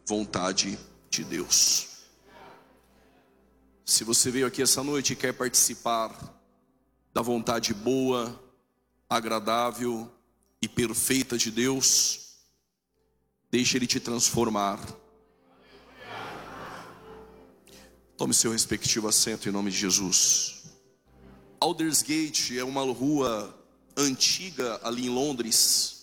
vontade de Deus. Se você veio aqui essa noite e quer participar da vontade boa, agradável e perfeita de Deus, deixe Ele te transformar. Tome seu respectivo assento em nome de Jesus. Aldersgate é uma rua antiga ali em Londres,